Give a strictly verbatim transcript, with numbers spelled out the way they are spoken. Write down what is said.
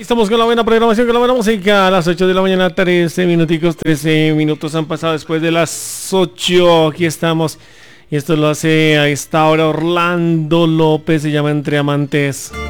Estamos con la buena programación, con la buena música a las ocho de la mañana, trece minuticos, trece minutos han pasado después de las ocho. Aquí estamos y esto lo hace a esta hora Orlando López, se llama Entre Amantes.